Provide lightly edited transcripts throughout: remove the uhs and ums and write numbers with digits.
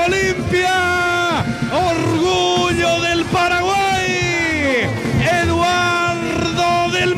Olimpia, orgullo del Paraguay, Eduardo del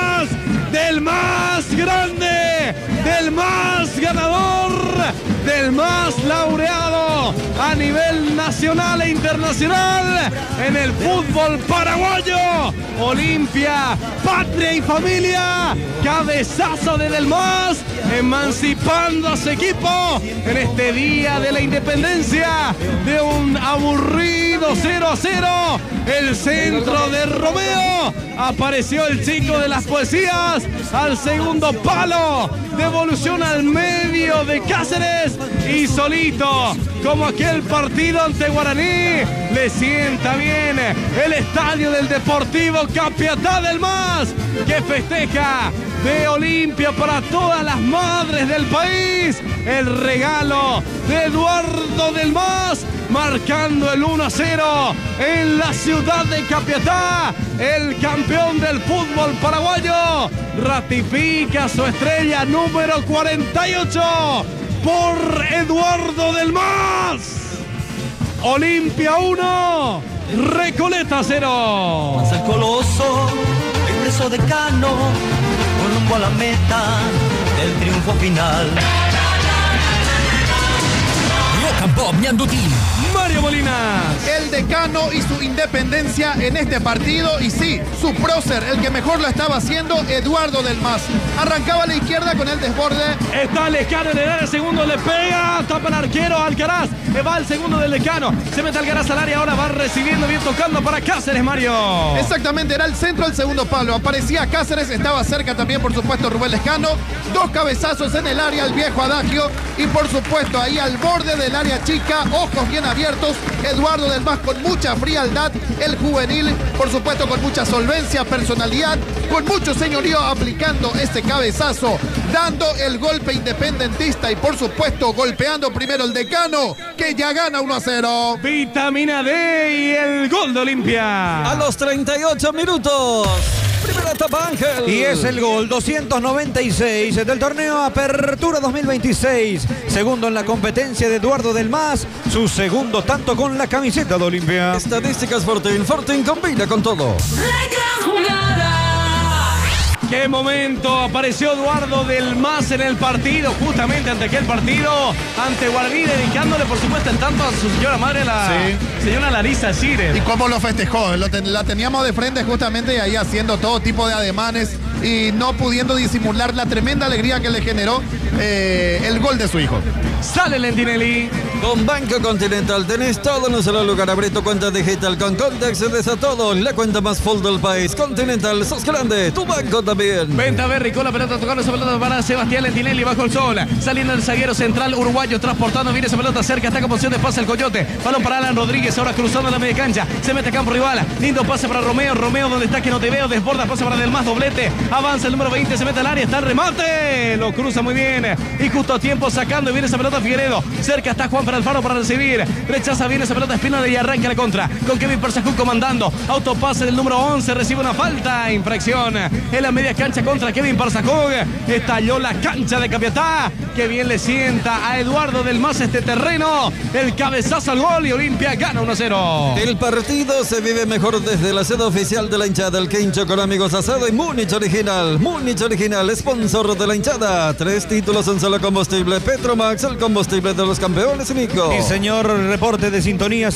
más grande, del más ganador, del más laureado a nivel nacional e internacional en el fútbol paraguayo. Olimpia, patria y familia, cabezazo de Del Mas, emancipando a su equipo en este día de la independencia de un aburrido 0-0. El centro de Romeo, apareció el chico de las poesías al segundo palo, devolución al medio de Cáceres y solito, como aquel partido ante Guaraní, le sienta bien el estadio del Deportivo Capiatá del Mas, que festeja de Olimpia para todas las madres del país, el regalo de Eduardo del Mas, marcando el 1-0 en la ciudad de Capiatá. El campeón del fútbol paraguayo ratifica su estrella número 48 por Eduardo del Mas. Olimpia 1, Recoleta 0. Más el coloso, regreso de Cano, con rumbo a la meta del triunfo final. Mario Molina. El decano y su independencia en este partido. Y sí, su prócer, el que mejor lo estaba haciendo, Eduardo del Mas. Arrancaba a la izquierda con el desborde. Está Lescano en el área, segundo le pega, tapa el arquero Alcaraz. Va el segundo del decano. Se mete Alcaraz al área, ahora va recibiendo, bien tocando para Cáceres, Mario. Exactamente, era el centro del segundo palo. Aparecía Cáceres, estaba cerca también, por supuesto, Rubén Lescano. Dos cabezazos en el área, el viejo adagio. Y por supuesto, ahí al borde del área chica, ojos bien abiertos, Eduardo del Mas con mucha frialdad, el juvenil, por supuesto, con mucha solvencia, personalidad, con mucho señorío, aplicando ese cabezazo, dando el golpe independentista y por supuesto golpeando primero el decano, que ya gana 1-0. Vitamina D y el gol de Olimpia. A los 38 minutos. Primera etapa, Ángel. Y es el gol 296 del torneo Apertura 2026. Segundo en la competencia de Eduardo del Mas. Su segundo tanto con la camiseta de Olimpia. Estadísticas Fortín. Fortín combina con todo. ¡Qué momento! Apareció Eduardo del Mas en el partido, justamente ante aquel partido, ante Guaraní, dedicándole, por supuesto, en tanto a su señora madre, la señora Larisa Cires. Y cómo lo festejó, la teníamos de frente justamente y ahí haciendo todo tipo de ademanes y no pudiendo disimular la tremenda alegría que le generó el gol de su hijo. Sale Lentinelli. Con Banco Continental tenés todo en un solo lugar. Abre tu cuenta digital con Context, a todo. La cuenta más full del país. Continental, sos grande. Tu banco también. Venta Berry con la pelota, tocando esa pelota para Sebastián Lentinelli bajo el sol. Saliendo el zaguero central uruguayo, transportando, viene esa pelota cerca, está con posición de pase el Coyote. Balón para Alan Rodríguez, ahora cruzando la media cancha. Se mete a campo rival. Lindo pase para Romeo. Romeo, donde está que no te veo. Desborda, pase para Del Mas, doblete. Avanza el número 20, se mete al área, está el remate. Lo cruza muy bien. Y justo a tiempo sacando, y viene esa pelota Figueredo. Cerca está Juan Alfaro para recibir. Rechaza bien esa pelota Espinola y arranca la contra. Con Kevin Persajú comandando. Autopase del número 11. Recibe una falta. Infracción en la media cancha contra Kevin Persajú. Estalló la cancha de Capiatá. Que bien le sienta a Eduardo del Mas este terreno. El cabezazo al gol y Olimpia gana 1-0. El partido se vive mejor desde la sede oficial de la hinchada. El Quincho con amigos asado y Múnich Original. Múnich Original, sponsor de la hinchada. 3 títulos en solo combustible. Petromax, el combustible de los campeones, Nico. Y señor, reporte de sintonía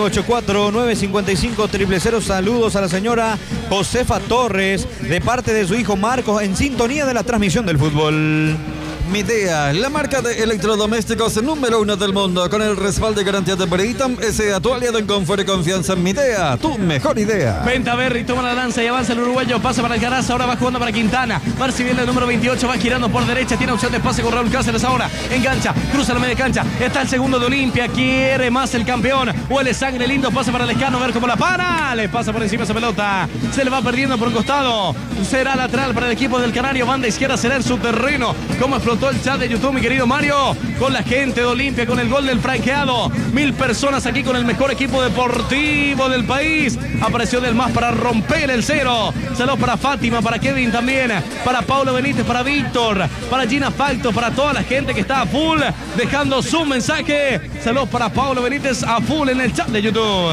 0984-955-000. Saludos a la señora Josefa Torres de parte de su hijo Marcos en sintonía de la transmisión del fútbol. Midea, la marca de electrodomésticos número 1 del mundo, con el respaldo y garantía de Britam S.A. Tu aliado en confort y confianza en Midea, tu mejor idea. Venta Berry, toma la lanza y avanza el uruguayo, pasa para Alcaraz, ahora va jugando para Quintana, va recibiendo el número 28, va girando por derecha, tiene opción de pase con Raúl Cáceres ahora, engancha, cruza la media cancha, está el segundo de Olimpia, quiere más el campeón, huele sangre, lindo pase para Lescano, ver cómo la para, le pasa por encima esa pelota, se le va perdiendo por un costado, será lateral para el equipo del Canario, banda izquierda será en su terreno, como explotó explotó el chat de YouTube, mi querido Mario, con la gente de Olimpia, con el gol del franqueado. 1000 personas aquí con el mejor equipo deportivo del país. Apareció Del Mas para romper el cero. Saludos para Fátima, para Kevin también, para Paulo Benítez, para Víctor, para Gina Facto, para toda la gente que está a full, dejando su mensaje. Saludos para Paulo Benítez a full en el chat de YouTube.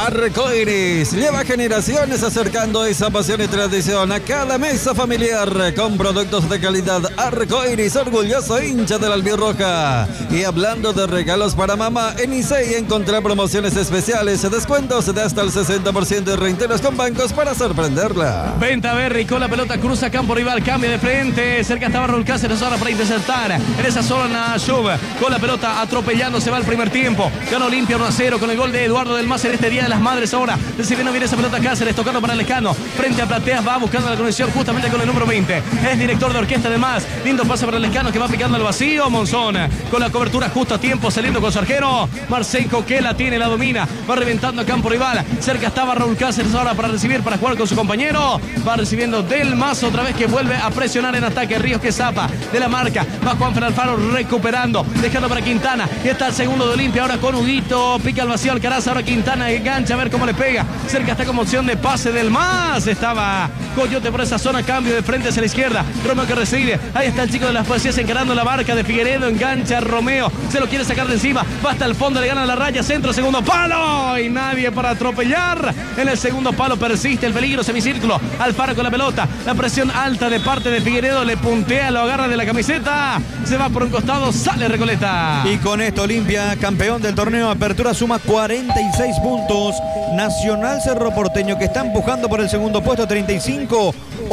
Arcoiris lleva generaciones acercando esa pasión y tradición a cada mesa familiar con productos de calidad. Arcoiris, orgulloso hincha de la albirroja. Y hablando de regalos para mamá, en ICEI encontré promociones especiales, descuentos de hasta el 60% y reintegros con bancos para sorprenderla. Venta Berry con la pelota, cruza campo rival, cambia de frente, cerca estaba Raúl Cáceres ahora para interceptar. En esa zona Shub con la pelota atropellando, se va el primer tiempo. Gana Olimpia 1-0 con el gol de Eduardo Del Mas en este Día de las Madres ahora. Recibiendo bien esa pelota Cáceres, tocando para Lescano. Frente a Plateas, va buscando la conexión justamente con el número 20. Es director de orquesta Del Mas. Lindo pase para Lescano que va picando al vacío. Monzón con la cobertura justo a tiempo, saliendo con su arquero. Marcenco que la tiene, la domina. Va reventando a campo rival. Cerca estaba Raúl Cáceres ahora para recibir, para jugar con su compañero. Va recibiendo Del Mas otra vez que vuelve a presionar en ataque. Ríos que zapa de la marca. Va Juanfer Alfaro recuperando. Dejando para Quintana. Y está el segundo de Olimpia ahora con Huguito. Pica al vacío Alcaraz. Ahora Quintana engancha a ver cómo le pega. Cerca está como opción de pase Del Mas. Estaba Coyote por esa zona. Cambio de frente hacia la izquierda. Romeo que recibe. Ahí está el chico de las poesías encarando la marca de Figueredo. Engancha a Romeo. Se lo quiere sacar de encima. Va hasta el fondo. Le gana la raya. Centro. Segundo palo. Y nadie para atropellar. En el segundo palo persiste el peligro. Semicírculo. Alfaro con la pelota. La presión alta de parte de Figueredo. Le puntea. Lo agarra de la camiseta. Se va por un costado. Sale Recoleta. Y con esto Olimpia, campeón del torneo Apertura, suma 46 puntos. Nacional Cerro Porteño, que está empujando por el segundo puesto, 35.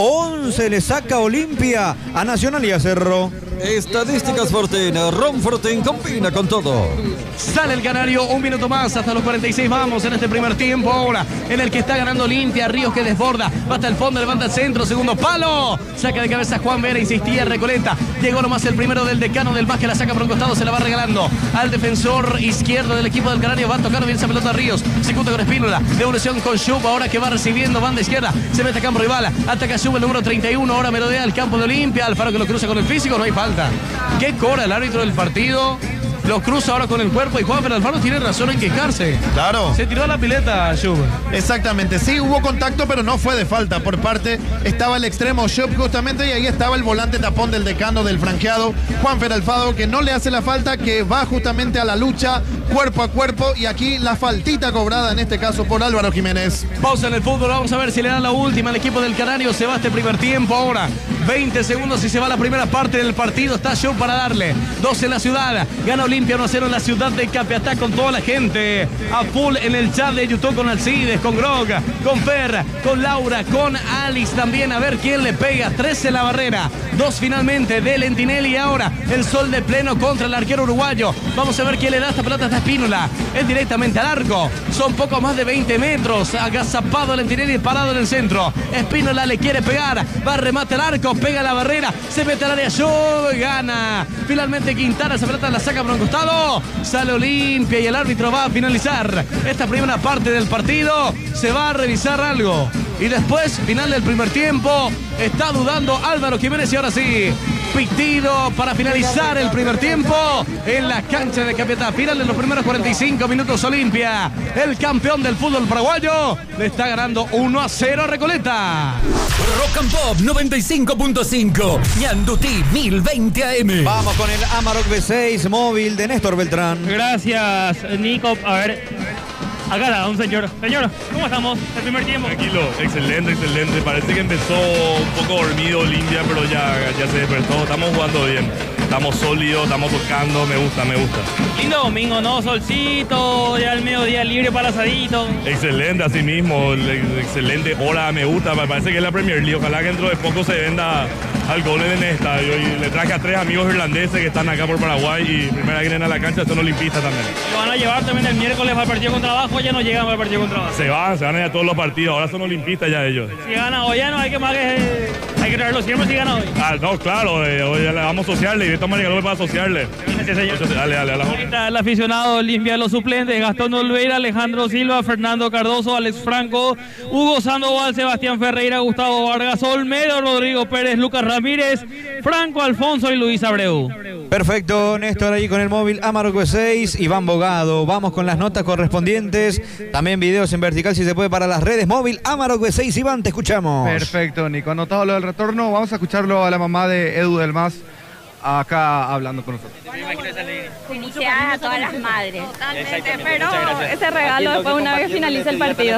11 le saca Olimpia a Nacional y a Cerro. Estadísticas Fortín, Ron Fortín combina con todo. Sale el canario, un minuto más, hasta los 46 vamos en este primer tiempo ahora, en el que está ganando Olimpia. Ríos que desborda, va hasta el fondo, levanta el centro, segundo palo, saca de cabeza Juan Vera, insistía Recoleta, llegó nomás el primero del decano del Vázquez, la saca por un costado, se la va regalando al defensor izquierdo del equipo del canario, va a tocar bien esa pelota a Ríos, se junta con Espínola, devolución con Schub, ahora que va recibiendo, banda izquierda, se mete a campo rival, ataca Schub el número 31, ahora merodea el campo de Olimpia, Alfaro que lo cruza con el físico, no hay falta. ¿Qué cobra el árbitro del partido? Lo cruza ahora con el cuerpo y Juan Alfaro tiene razón en quejarse. Claro. Se tiró a la pileta, Schub. Exactamente, sí, hubo contacto, pero no fue de falta. Por parte estaba el extremo Schub justamente y ahí estaba el volante tapón del decano del franqueado, Juan Alfaro, que no le hace la falta, que va justamente a la lucha, cuerpo a cuerpo, y aquí la faltita cobrada, en este caso por Álvaro Jiménez. Pausa en el fútbol, vamos a ver si le dan la última al equipo del Canario. Se va este primer tiempo ahora. 20 segundos y se va la primera parte del partido. Está Schub para darle. 2 en la ciudad. Gana Olimpia 1-0 en la ciudad de Capiatá con toda la gente a full en el chat de YouTube, con Alcides, con Grog, con Fer, con Laura, con Alice también. A ver quién le pega. 13 en la barrera. 2 finalmente de Lentinelli. Ahora el sol de pleno contra el arquero uruguayo. Vamos a ver quién le da esta pelota a esta Espínola. Es directamente al arco. Son poco más de 20 metros. Agazapado Lentinelli, parado en el centro. Espínola le quiere pegar. Va a remate al arco. Pega la barrera. Se mete al área. Gana. Finalmente Quintana. Esa pelota la saca por un costado. Sale Olimpia y el árbitro va a finalizar esta primera parte del partido. Se va a revisar algo. Y después, final del primer tiempo, está dudando Álvaro Jiménez y ahora sí, pitido para finalizar el primer tiempo en la cancha de Capiatá. Final de los primeros 45 minutos, Olimpia, el campeón del fútbol paraguayo, le está ganando 1-0 a Recoleta. Rock and Pop 95.5, Ñandutí 1020 AM. Vamos con el Amarok V6 móvil de Néstor Beltrán. Gracias, Nico. A ver, acá está un señor. Señor, ¿cómo estamos? El primer tiempo. Tranquilo, excelente. Parece que empezó un poco dormido Olimpia, pero ya se despertó. Estamos jugando bien. Estamos sólidos, estamos tocando, me gusta. Lindo domingo, ¿no? Solcito, ya al mediodía libre para el asadito. Excelente, así mismo, excelente hora, me gusta, me parece que es la Premier League. Ojalá que dentro de poco se venda alcohol en el estadio. Y le traje a 3 amigos irlandeses que están acá por Paraguay y primera que vienen a la cancha son olimpistas también. Lo van a llevar también el miércoles para el partido contra Abajo, ya no llegan para el partido contra Abajo. Se van a ir a todos los partidos, ahora son olimpistas ya ellos. Si gana o ya no hay que más que Hay que traerlo siempre si gana hoy. Ah, no, claro, hoy ya le vamos a asociarle y de esta manera no para asociarle. Gracias, señor. Dale, a la Ahí está el aficionado Olimpia, los suplentes: Gastón Olveira, Alejandro Silva, Fernando Cardoso, Alex Franco, Hugo Sandoval, Sebastián Ferreira, Gustavo Vargas, Olmedo, Rodrigo Pérez, Lucas Ramírez, Franco Alfonso y Luis Abreu. Perfecto, Néstor ahí con el móvil Amargo 6, Iván Bogado. Vamos con las notas correspondientes. También videos en vertical si se puede para las redes. Móvil Amargo 6, Iván, te escuchamos. Perfecto, Nico. Anotado lo del retorno, vamos a escucharlo a la mamá de Edu del Mas acá hablando con nosotros. Felicidades a todas las madres. Totalmente, pero ese regalo después una vez finalice el partido.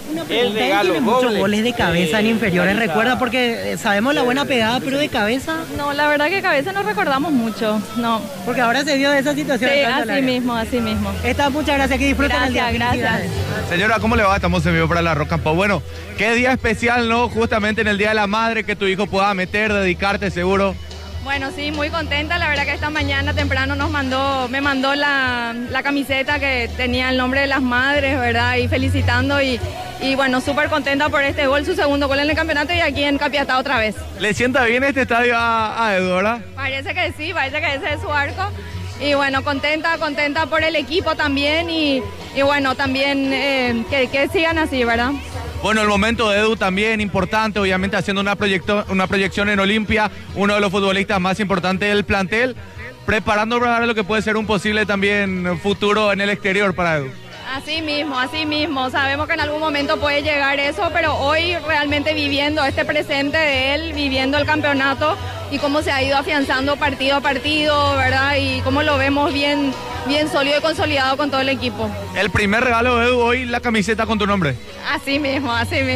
El regalo, muchos goles de cabeza en inferiores, recuerda, porque sabemos la buena pegada, pero de cabeza. No, la verdad que cabeza no recordamos mucho, no. Porque ahora se dio de esa situación. Sí, así mismo, así mismo. Muchas gracias, que disfruten el día. Gracias. Señora, ¿cómo le va? Estamos en vivo para la Rock and Pop. Bueno, qué día especial, ¿no? Justamente en el Día de la Madre, que tu hijo pueda meter, dedicarte seguro. Bueno, sí, muy contenta. La verdad que esta mañana temprano me mandó la camiseta que tenía el nombre de las madres, ¿verdad? Y felicitando y bueno, súper contenta por este gol, su segundo gol en el campeonato y aquí en Capiatá otra vez. ¿Le sienta bien este estadio a Edu, verdad? Parece que sí, parece que ese es su arco. Y bueno, contenta por el equipo también y bueno, también que sigan así, ¿verdad? Bueno, el momento de Edu también importante, obviamente haciendo una proyección en Olimpia, uno de los futbolistas más importantes del plantel, preparando para lo que puede ser un posible también futuro en el exterior para Edu. Así mismo, sabemos que en algún momento puede llegar eso, pero hoy realmente viviendo este presente de él, viviendo el campeonato y cómo se ha ido afianzando partido a partido, ¿verdad? Y cómo lo vemos bien sólido y consolidado con todo el equipo. El primer regalo de Edu hoy, la camiseta con tu nombre. Así mismo.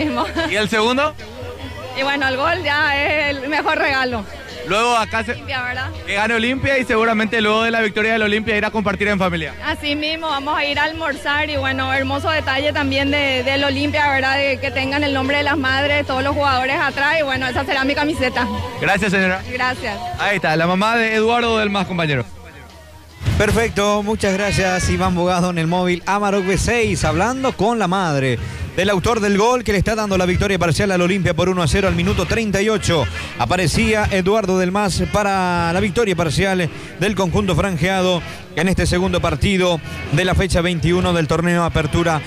¿Y el segundo? Y bueno, el gol ya es el mejor regalo. Luego acá Olimpia, ¿verdad? Que gane Olimpia y seguramente luego de la victoria del Olimpia ir a compartir en familia. Así mismo, vamos a ir a almorzar y bueno, hermoso detalle también del Olimpia, ¿verdad? De que tengan el nombre de las madres, todos los jugadores atrás y bueno, esa será mi camiseta. Gracias, señora. Gracias. Ahí está, la mamá de Eduardo del Mas, compañero. Perfecto, muchas gracias, Iván Bogado en el móvil Amarok B6, hablando con la madre del autor del gol que le está dando la victoria parcial al Olimpia por 1-0 al minuto 38. Aparecía Eduardo del Mas para la victoria parcial del conjunto franjeado en este segundo partido de la fecha 21 del torneo Apertura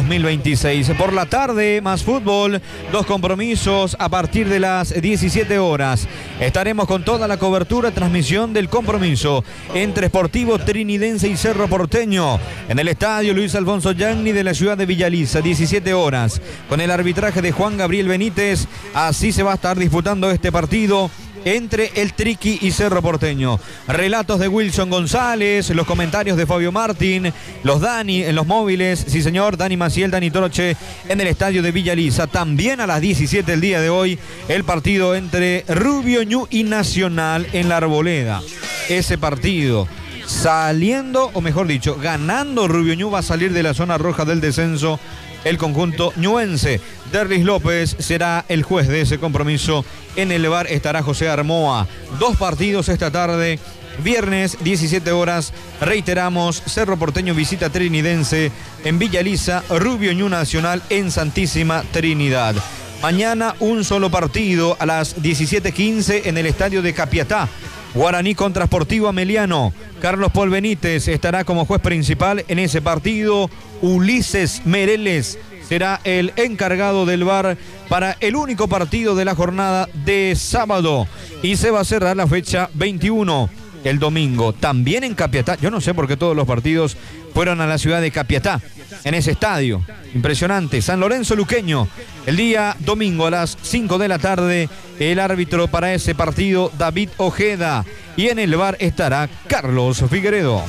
2026. Por la tarde, más fútbol, 2 compromisos a partir de las 17 horas. Estaremos con toda la cobertura, transmisión del compromiso entre Sportivo Trinidense y Cerro Porteño en el estadio Luis Alfonso Yagni de la ciudad de Villaliza, 17 horas, con el arbitraje de Juan Gabriel Benítez. Así se va a estar disputando este partido entre el Triqui y Cerro Porteño. Relatos de Wilson González, los comentarios de Fabio Martín, los Dani en los móviles, sí señor, Dani Maciel, Dani Toroche en el estadio de Villaliza. También a las 17 el día de hoy, el partido entre Rubio Ñu y Nacional en la Arboleda. Ese partido saliendo, o mejor dicho, ganando Rubio Ñu, va a salir de la zona roja del descenso el conjunto ñuense. Derlis López será el juez de ese compromiso. En el VAR estará José Armoa. 2 partidos esta tarde. Viernes, 17 horas. Reiteramos, Cerro Porteño visita Trinidense en Villaliza. Rubio Ñu Nacional en Santísima Trinidad. Mañana un solo partido a las 17:15 en el estadio de Capiatá. Guaraní contra Sportivo Ameliano. Carlos Paul Benítez estará como juez principal en ese partido. Ulises Mereles será el encargado del VAR para el único partido de la jornada de sábado. Y se va a cerrar la fecha 21 el domingo. También en Capiatá. Yo no sé por qué todos los partidos fueron a la ciudad de Capiatá, en ese estadio. Impresionante. San Lorenzo Luqueño. El día domingo a las 5 de la tarde, el árbitro para ese partido, David Ojeda. Y en el VAR estará Carlos Figueredo.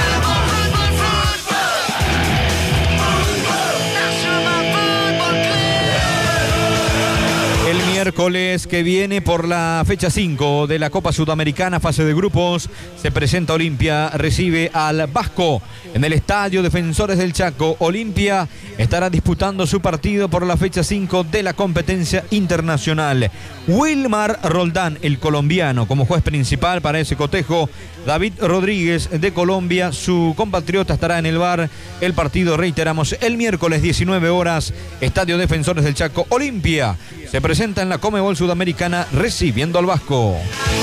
Miércoles que viene, por la fecha 5 de la Copa Sudamericana, fase de grupos, se presenta Olimpia, recibe al Vasco en el estadio Defensores del Chaco. Olimpia estará disputando su partido por la fecha 5 de la competencia internacional. Wilmar Roldán, el colombiano, como juez principal para ese cotejo. David Rodríguez de Colombia, su compatriota, estará en el VAR. El partido, reiteramos, el miércoles 19 horas, estadio Defensores del Chaco. Olimpia se presenta en la la Conmebol Sudamericana recibiendo al Vasco.